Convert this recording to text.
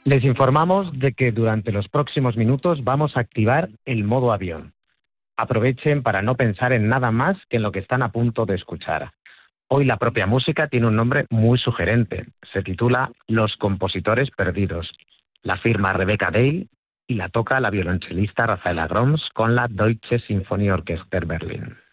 Les informamos de que durante los próximos minutos vamos a activar el modo avión. Aprovechen para no pensar en nada más que en lo que están a punto de escuchar. Hoy la propia música tiene un nombre muy sugerente. Se titula Los compositores perdidos. La firma Rebecca Dale y la toca la violonchelista Rafaela Groms con la Deutsche Sinfonieorchester Berlin.